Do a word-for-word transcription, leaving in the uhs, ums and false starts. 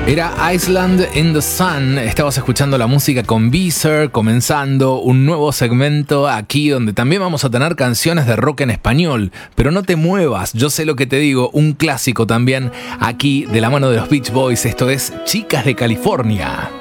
Era Island in the Sun. Estabas escuchando la música con Beezer, comenzando un nuevo segmento aquí donde también vamos a tener canciones de rock en español. Pero no te muevas, yo sé lo que te digo, un clásico también aquí de la mano de los Beach Boys. Esto es Chicas de California.